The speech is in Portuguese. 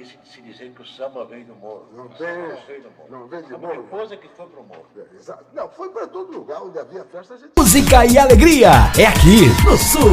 se dizer que o samba vem do morro. Não O vem, samba não vem do morro. não vem de Samba morro. depois é que foi pro morro. Exato. Não, foi para todo lugar onde havia festa. A gente... Música e alegria é aqui no Sul.